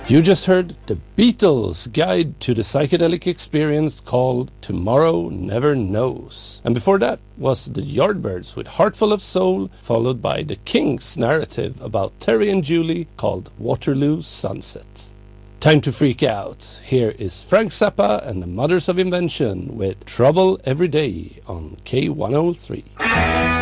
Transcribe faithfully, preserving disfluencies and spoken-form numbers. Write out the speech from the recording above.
You just heard The Beatles' Guide to the Psychedelic Experience called Tomorrow Never Knows. And before that was The Yardbirds with Heartful of Soul, followed by The Kinks' narrative about Terry and Julie called Waterloo Sunset. Time to freak out. Here is Frank Zappa and the Mothers of Invention with Trouble Every Day on K one oh three.